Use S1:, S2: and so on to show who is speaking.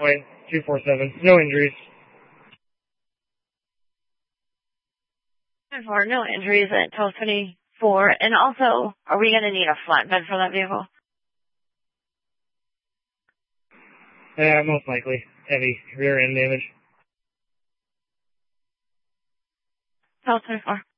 S1: Wait, 247. No injuries.
S2: 4, no injuries at 1224. And also, are we going to need a flatbed for that vehicle?
S1: Yeah, most likely. Heavy rear end damage.
S2: 1224.